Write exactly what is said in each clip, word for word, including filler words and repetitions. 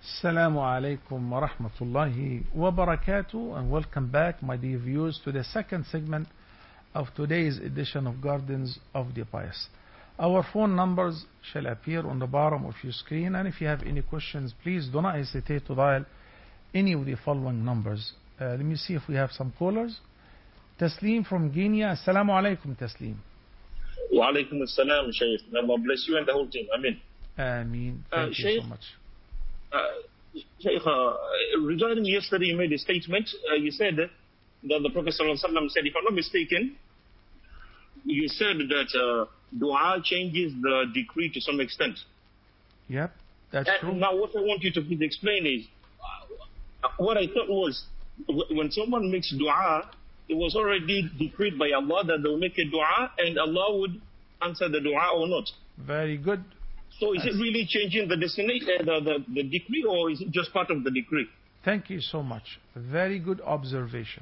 Assalamu alaikum wa rahmatullahi wa barakatuh, and welcome back, my dear viewers, to the second segment of today's edition of Gardens of the Pious. Our phone numbers shall appear on the bottom of your screen, and if you have any questions, please do not hesitate to dial any of the following numbers. Uh, let me see if we have some callers. Taslim from Guinea. Assalamu alaikum, Taslim. Wa alaikum assalam, Shaykh. May Allah bless you and the whole team. Amin. Ameen. Thank Uh, you Shaykh, so much. Uh, Shaykh, uh, regarding yesterday, you made a statement. Uh, you said that the Prophet ﷺ said, if I'm not mistaken, you said that uh, dua changes the decree to some extent. Yep, that's And true. now what I want you to please explain is, uh, what I thought was, w- when someone makes dua, it was already decreed by Allah that they will make a dua and Allah would answer the dua or not. Very good. So is Yes. it really changing the destination, uh, the, the, the decree, or is it just part of the decree? Thank you so much. Very good observation.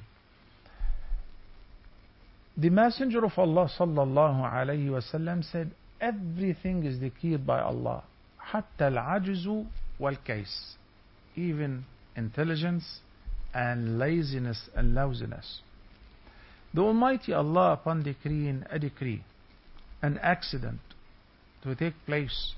The Messenger of Allah sallallahu alayhi wasallam said, everything is decreed by Allah. حتى العجز والكيس. Even intelligence and laziness and lousiness. The Almighty Allah, upon decreeing a decree, an accident to take place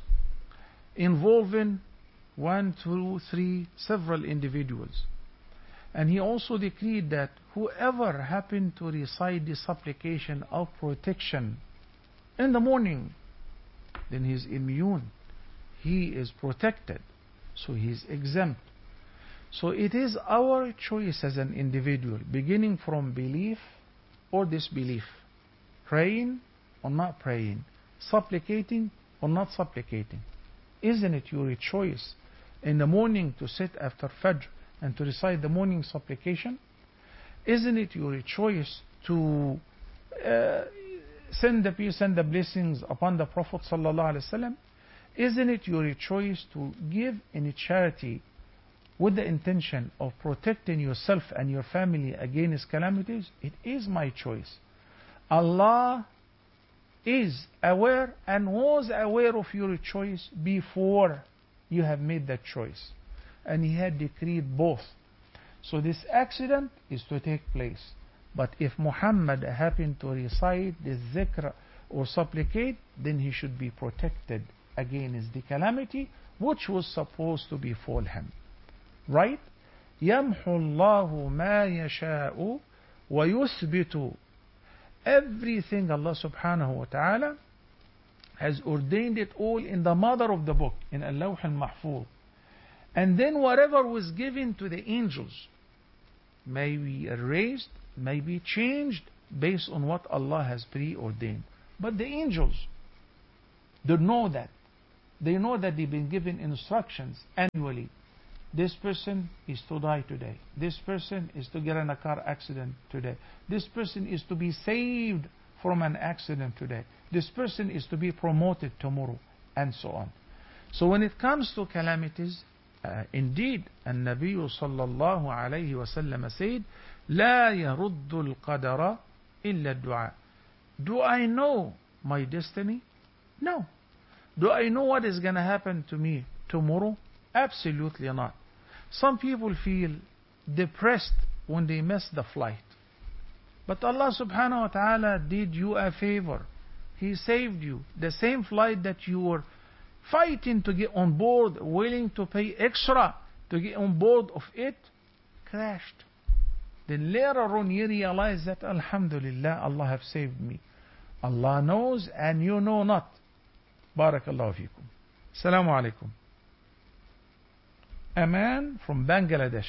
involving one, two, three, several individuals. And He also decreed that whoever happened to recite the supplication of protection in the morning, then he is immune. He is protected. So he is exempt. So it is our choice as an individual, beginning from belief or disbelief, praying or not praying, supplicating or not supplicating. Isn't it your choice in the morning to sit after Fajr and to recite the morning supplication? Isn't it your choice to uh, send the peace and the blessings upon the Prophet sallallahu alaihi wasallam? Isn't it your choice to give any charity with the intention of protecting yourself and your family against calamities? It is my choice. Allah is aware and was aware of your choice before you have made that choice. And He had decreed both. So this accident is to take place. But if Muhammad happened to recite the zikr or supplicate, then he should be protected against the calamity which was supposed to befall him. Right? يَمْحُ اللَّهُ مَا يَشَاءُ وَيُثْبِتُ. Everything Allah subhanahu wa ta'ala has ordained it all in the mother of the book, in Al-Lawh al-Mahfuz. And then whatever was given to the angels may be erased, may be changed based on what Allah has preordained. But the angels, they know that. They know that they've been given instructions annually. This person is to die today. This person is to get in a car accident today. This person is to be saved from an accident today. This person is to be promoted tomorrow, and so on. So when it comes to calamities, uh, indeed, النبي صلى الله عليه وسلم said, لا يرد القدر إلا الدعاء. Do I know my destiny? No. Do I know what is going to happen to me tomorrow? Absolutely not. Some people feel depressed when they miss the flight. But Allah subhanahu wa ta'ala did you a favor. He saved you. The same flight that you were fighting to get on board, willing to pay extra to get on board of it, crashed. Then later on you realize that Alhamdulillah, Allah have saved me. Allah knows and you know not. Barakallahu feekum. Assalamu alaikum. Aman from Bangladesh.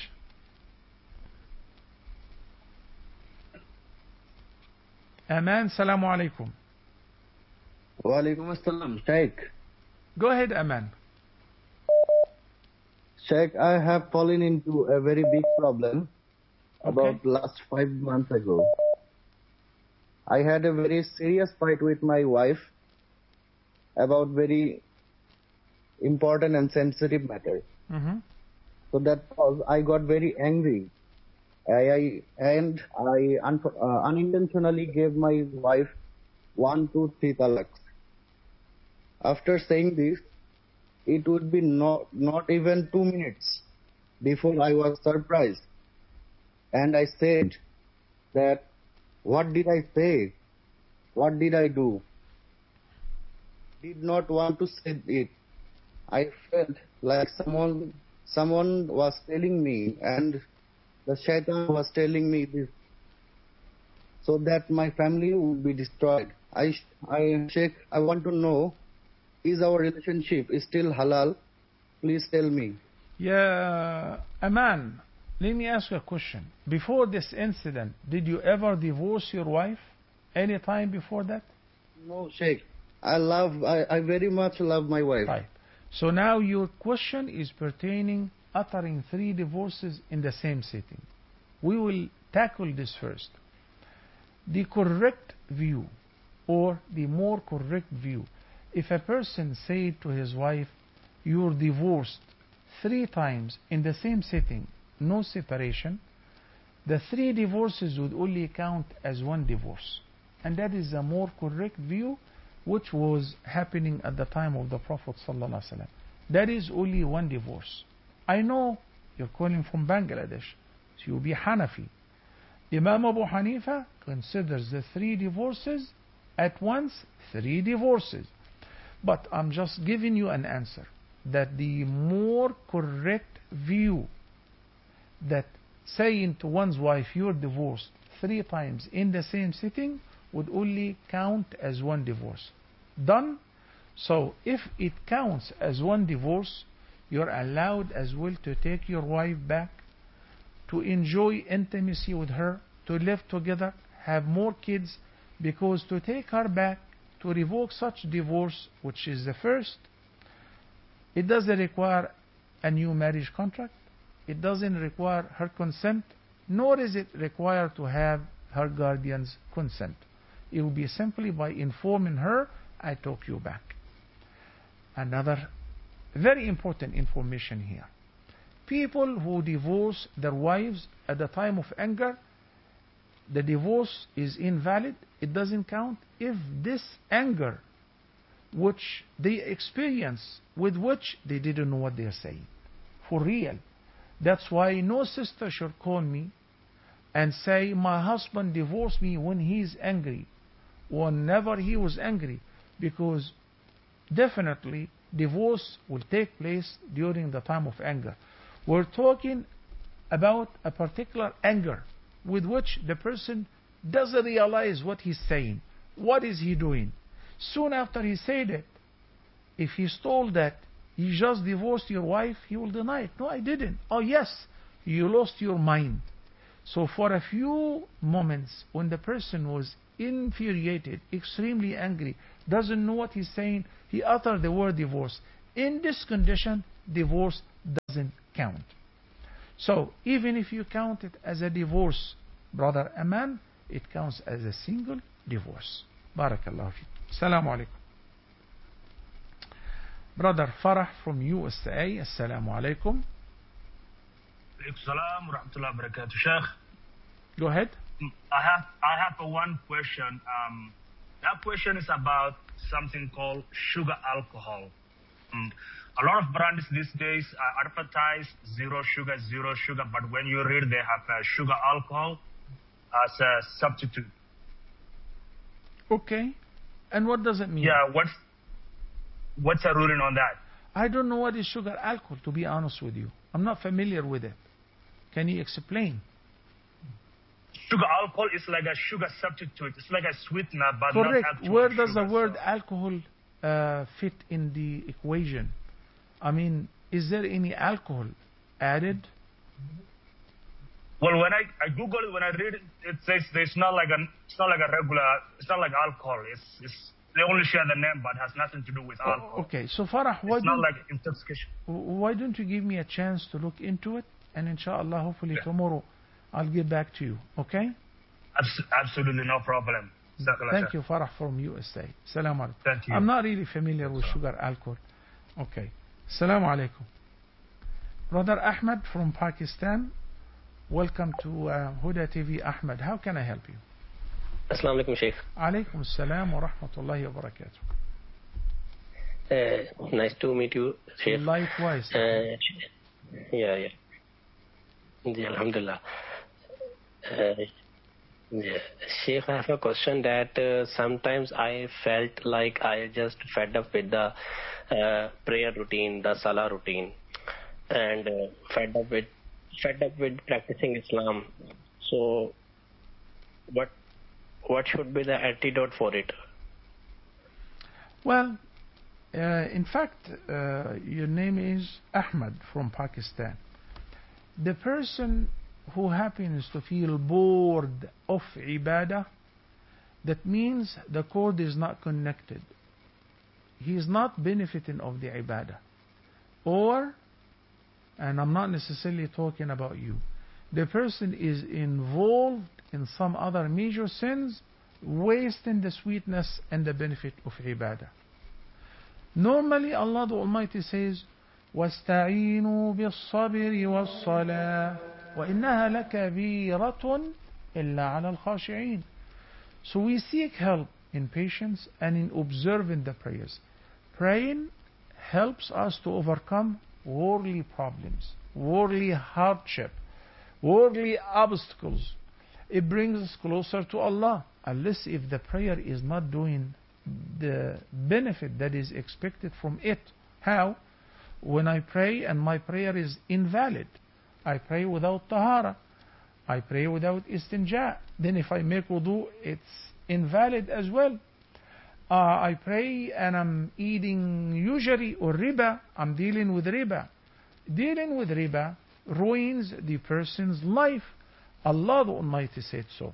Aman, salamu alaikum. Wa alaikum assalam, Sheikh. Go ahead, Aman. Sheikh, I have fallen into a very big problem about Okay. last five months ago. I had a very serious fight with my wife about very important and sensitive matter. Mm-hmm. So that was, I got very angry. I, I and I un, uh, unintentionally gave my wife one, two, three talaks. After saying this, it would be not, not even two minutes before I was surprised. And I said that, what did I say? What did I do? Did not want to say it. I felt like someone, someone was telling me, and the shaitan was telling me this, so that my family would be destroyed. I, I, Sheikh, I want to know, is our relationship still halal? Please tell me. Yeah, Aman, let me ask you a question. Before this incident, did you ever divorce your wife? Any time before that? No, Sheikh. I love, I, I very much love my wife. Right. So now your question is pertaining uttering three divorces in the same sitting. We will tackle this first. The correct view, or the more correct view, if a person said to his wife, you're divorced three times in the same sitting, no separation, the three divorces would only count as one divorce. And that is a more correct view, which was happening at the time of the Prophet ﷺ. That is only one divorce. I know you're calling from Bangladesh, so you'll be Hanafi. Imam Abu Hanifa considers the three divorces at once three divorces. But I'm just giving you an answer that the more correct view, that saying to one's wife you're divorced three times in the same sitting would only count as one divorce. Done? So if it counts as one divorce, you're allowed as well to take your wife back, to enjoy intimacy with her, to live together, have more kids, because to take her back, to revoke such divorce, which is the first, it doesn't require a new marriage contract, it doesn't require her consent, nor is it required to have her guardian's consent. It will be simply by informing her, I took you back. Another very important information here. People who divorce their wives at the time of anger, the divorce is invalid. It doesn't count if this anger which they experience, with which they didn't know what they are saying. For real. That's why no sister should call me and say, my husband divorced me when he's angry, whenever he was angry, because definitely divorce will take place during the time of anger. We're talking about a particular anger with which the person doesn't realize what he's saying. What is he doing? Soon after he said it, if he's told that you just divorced your wife, he will deny it. No, I didn't. Oh yes, you lost your mind. So for a few moments, when the person was infuriated, extremely angry, doesn't know what he's saying, he uttered the word divorce. In this condition, divorce doesn't count. So even if you count it as a divorce, brother Aman, it counts as a single divorce. Barakallahu fi. Assalamu alaikum. Brother Farah from U S A. Assalamu alaikum. Assalamu rahmatullahi wa barakatuh. Sheikh, go ahead. I have I have a one question. Um, that question is about something called sugar alcohol. Um, a lot of brands these days uh, advertise zero sugar, zero sugar, but when you read, they have uh, sugar alcohol as a substitute. Okay. And what does it mean? Yeah, what's, what's the ruling on that? I don't know what is sugar alcohol, to be honest with you. I'm not familiar with it. Can you explain? Sugar alcohol is like a sugar substitute. It's like a sweetener, but correct. not actual Where does sugar, the word so. alcohol uh, fit in the equation? I mean, is there any alcohol added? Well, when I, I Google it, when I read it, it says it's not like a it's not like a regular, it's not like alcohol. It's, it's they only share the name, but has nothing to do with alcohol. Oh, okay, so Farah, why it's don't, not like intoxication. Why don't you give me a chance to look into it, and inshallah, hopefully yeah. tomorrow, I'll get back to you. Okay? Abs absolutely no problem. Thank you, Farah from U S A. Salam alaikum. Thank you. I'm not really familiar with sugar alcohol. Okay. Salam alaikum. Brother Ahmed from Pakistan. Welcome to uh, Huda T V, Ahmed. How can I help you? Assalamu alaikum, Sheikh. Alaikum assalam wa rahmatullahi wa barakatuh. Uh, nice to meet you, Sheikh. Likewise. Uh, yeah, yeah. Yeah, Alhamdulillah. Uh, yeah. Sheikh, I have a question that uh, sometimes I felt like I just fed up with the uh, prayer routine, the salah routine, and uh, fed up with fed up with practicing Islam. So, what what should be the antidote for it? Well, uh, in fact, uh, your name is Ahmad from Pakistan. The person who happens to feel bored of ibadah, that means the cord is not connected. He is not benefiting of the ibadah. Or, and I'm not necessarily talking about you, the person is involved in some other major sins, wasting the sweetness and the benefit of ibadah. Normally, Allah the Almighty says, وَاسْتَعِينُوا بِالصَّبْرِ وَالصَّلَاةِ وَإِنَّهَا لَكَبِيرَةٌ إِلَّا عَلَى الْخَاشِعِينَ. So we seek help in patience and in observing the prayers. Praying helps us to overcome worldly problems, worldly hardship, worldly obstacles. It brings us closer to Allah, unless if the prayer is not doing the benefit that is expected from it. How? When I pray and my prayer is invalid, I pray without tahara, I pray without istinja, then if I make wudu, it's invalid as well. Uh, I pray and I'm eating usury or riba, I'm dealing with riba. Dealing with riba ruins the person's life. Allah the Almighty said so.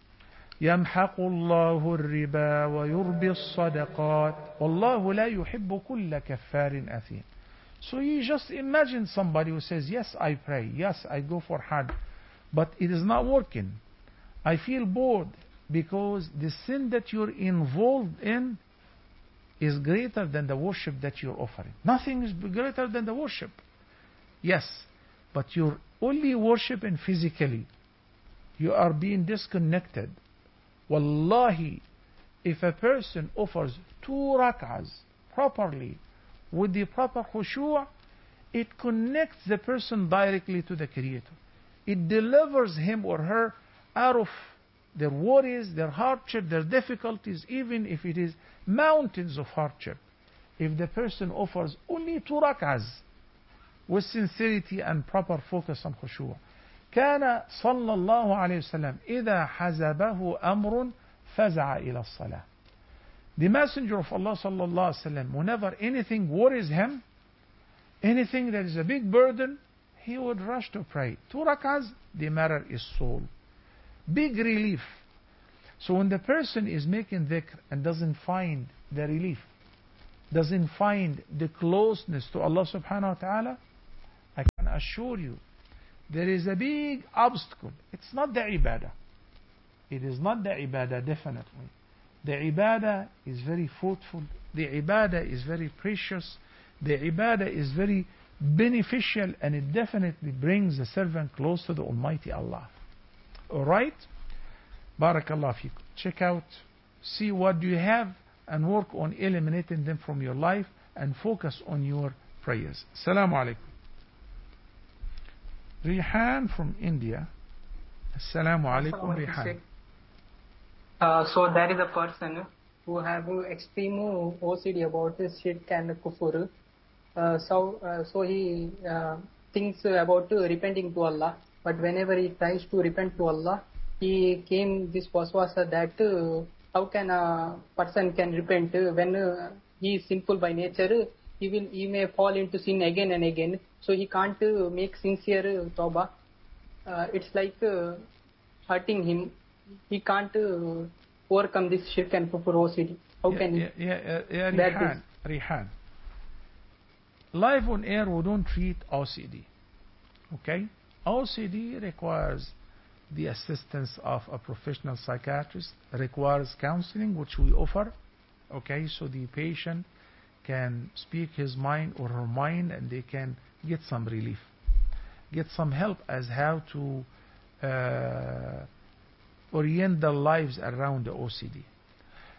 يمحق الله الربا ويربي الصدقات والله لا يحب كل كفار أثيم. So you just imagine somebody who says, yes, I pray, yes, I go for Hajj, but it is not working. I feel bored because the sin that you're involved in is greater than the worship that you're offering. Nothing is greater than the worship. Yes, but you're only worshiping physically. You are being disconnected. Wallahi, if a person offers two rak'ahs properly with the proper khushu', it connects the person directly to the Creator. It delivers him or her out of their worries, their hardship, their difficulties, even if it is mountains of hardship. If the person offers only two rak'ahs with sincerity and proper focus on khushu'. كان صلى الله عليه وسلم إذا حزبه أمر فزع إلى الصلاة. The Messenger of Allah صلى الله عليه وسلم, whenever anything worries him, anything that is a big burden, he would rush to pray. Two rak'ahs, the matter is solved. Big relief. So when the person is making dhikr and doesn't find the relief, doesn't find the closeness to Allah subhanahu wa ta'ala, I can assure you, there is a big obstacle. It's not the ibadah. It is not the ibadah, definitely. The ibadah is very fruitful. The ibadah is very precious. The ibadah is very beneficial, and it definitely brings the servant close to the Almighty Allah. Alright? Barakallah fikum. Check out, see what do you have, and work on eliminating them from your life, and focus on your prayers. Assalamu alaikum. Rihan from India. Assalamu alaikum, Rihan. Uh, so there is a person who have extreme O C D about this shirk and kufur. Uh, so, uh, so he uh, thinks about repenting to Allah. But whenever he tries to repent to Allah, he came this waswasa that uh, how can a person can repent when uh, he is sinful by nature? He will he may fall into sin again and again. So he can't uh, make sincere uh, tawbah. Uh, it's like uh, hurting him. He can't uh, overcome this shirk and kufur O C D. How yeah, can he? Yeah, yeah, yeah, yeah Rihan, Rihan. Live on air, we don't treat O C D. Okay? O C D requires the assistance of a professional psychiatrist, requires counseling, which we offer. Okay, so the patient can speak his mind or her mind, and they can get some relief, get some help as how to uh, orient their lives around the O C D.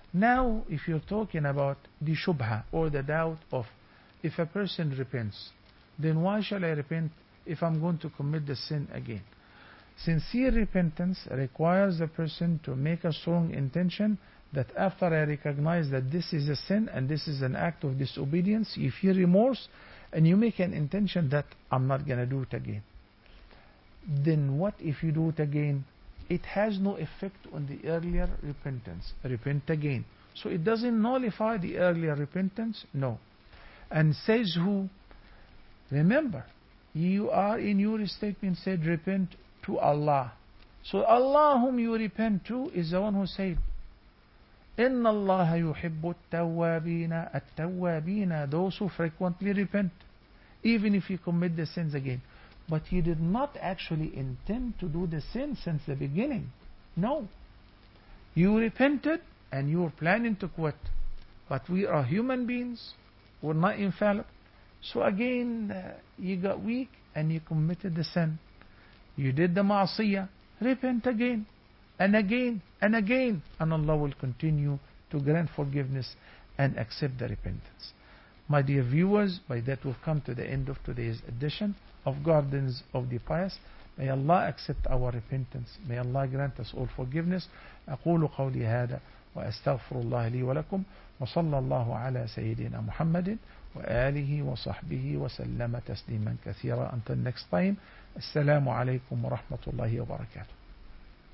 Now, if you're talking about the shubha or the doubt of if a person repents, then why shall I repent if I'm going to commit the sin again? Sincere repentance requires the person to make a strong intention that after I recognize that this is a sin and this is an act of disobedience, you feel remorse and you make an intention that I'm not going to do it again. Then what if you do it again? It has no effect on the earlier repentance. Repent again. So it doesn't nullify the earlier repentance? No. And says who? Remember, you are in your statement said repent to Allah. So Allah whom you repent to is the one who said, إِنَّ اللَّهَ يُحِبُّ التَّوَّابِينَ التَّوَّابِينَ, those who frequently repent, even if you commit the sins again. But you did not actually intend to do the sin since the beginning. No. You repented and you were planning to quit. But we are human beings. We're not infallible. So again, uh, you got weak and you committed the sin. You did the ma'asiyah. Repent again and again and again. And Allah will continue to grant forgiveness and accept the repentance. My dear viewers, by that we've come to the end of today's edition of Gardens of the Pious. May Allah accept our repentance. May Allah grant us all forgiveness. أقول قولي هذا وأستغفر الله لي ولكم وصلى الله على سيدنا محمد وآله وصحبه وسلم تسليما كثيرا. Until next time, السلام عليكم ورحمة الله وبركاته.